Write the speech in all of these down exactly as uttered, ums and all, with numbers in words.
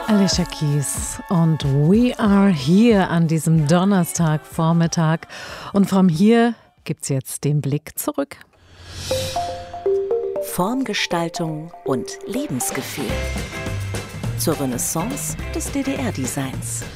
Alicia Keys und We Are Here an diesem Donnerstagvormittag. Und von hier gibt's jetzt den Blick zurück. Formgestaltung und Lebensgefühl. Zur Renaissance des D D R-Designs.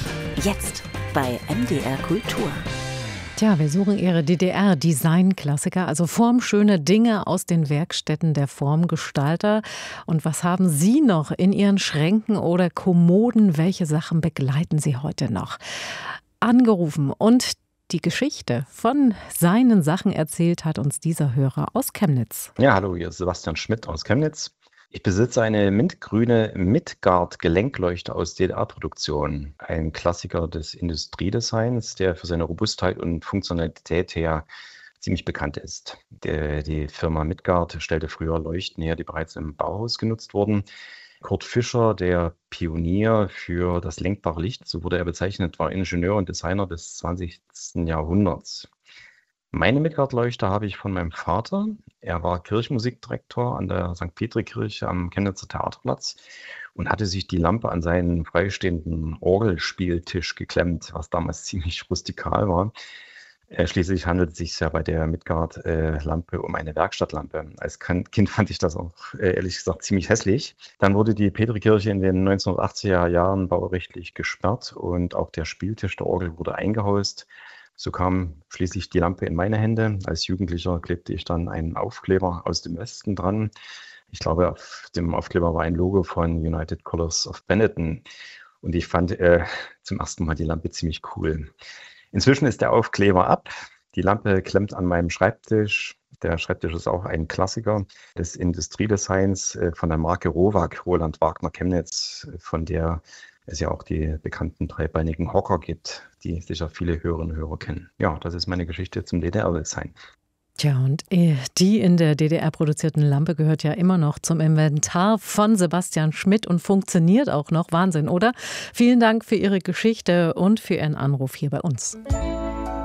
Jetzt bei M D R Kultur. Tja, wir suchen Ihre D D R-Design-Klassiker, also formschöne Dinge aus den Werkstätten der Formgestalter. Und was haben Sie noch in Ihren Schränken oder Kommoden? Welche Sachen begleiten Sie heute noch? Angerufen und die Geschichte von seinen Sachen erzählt hat uns dieser Hörer aus Chemnitz. Ja, hallo, hier ist Sebastian Schmidt aus Chemnitz. Ich besitze eine mintgrüne Midgard-Gelenkleuchte aus D D R-Produktion. Ein Klassiker des Industriedesigns, der für seine Robustheit und Funktionalität her ziemlich bekannt ist. Der, die Firma Midgard stellte früher Leuchten her, die bereits im Bauhaus genutzt wurden. Kurt Fischer, der Pionier für das lenkbare Licht, so wurde er bezeichnet, war Ingenieur und Designer des zwanzigsten Jahrhunderts. Meine Midgard-Leuchte habe ich von meinem Vater. Er war Kirchenmusikdirektor an der Sankt Petri-Kirche am Chemnitzer Theaterplatz und hatte sich die Lampe an seinen freistehenden Orgelspieltisch geklemmt, was damals ziemlich rustikal war. Äh, schließlich handelt es sich ja bei der Midgard-Lampe äh, um eine Werkstattlampe. Als Kind fand ich das auch äh, ehrlich gesagt ziemlich hässlich. Dann wurde die Petri-Kirche in den neunzehnhundertachtziger Jahren baurechtlich gesperrt und auch der Spieltisch der Orgel wurde eingehaust. So kam schließlich die Lampe in meine Hände. Als Jugendlicher klebte ich dann einen Aufkleber aus dem Westen dran. Ich glaube, auf dem Aufkleber war ein Logo von United Colors of Benetton. Und ich fand äh, zum ersten Mal die Lampe ziemlich cool. Inzwischen ist der Aufkleber ab. Die Lampe klemmt an meinem Schreibtisch. Der Schreibtisch ist auch ein Klassiker des Industriedesigns äh, von der Marke Rowag, Roland Wagner Chemnitz, von der es ja auch die bekannten dreibeinigen Hocker gibt, die sicher viele Hörerinnen und Hörer kennen. Ja, das ist meine Geschichte zum D D R-Design. Tja, und die in der D D R produzierten Lampe gehört ja immer noch zum Inventar von Sebastian Schmidt und funktioniert auch noch. Wahnsinn, oder? Vielen Dank für Ihre Geschichte und für Ihren Anruf hier bei uns.